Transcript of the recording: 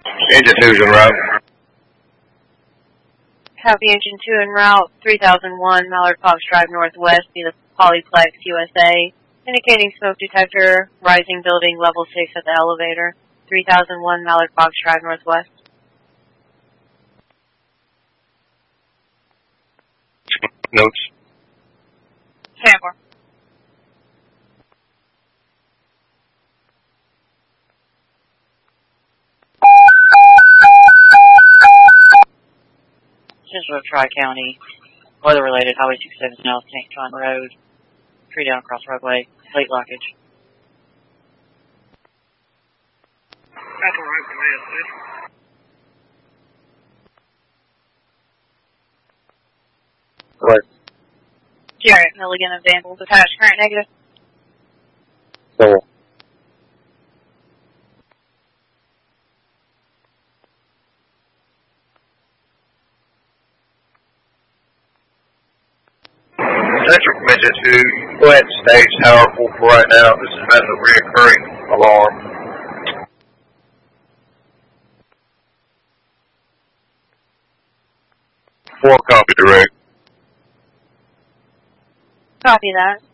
Engine 2's en route. Copy Engine 2 en route, 3001 Mallard Fox Drive Northwest, be the Polyplex, USA. Indicating smoke detector, rising building, level 6 at the elevator. 3001 Mallard Fox Drive Northwest. Notes. Sandbar. Central Tri-County, weather-related, Highway 67 South, Tank John Road, tree down across roadway, late blockage. That's alright for me, it's What? Jarrett Milligan of Vandals, attached current negative. So. Central from Engine 2, go ahead and stage Tower 4 for right now. This has been a reoccurring alarm. Four copy direct. Copy that.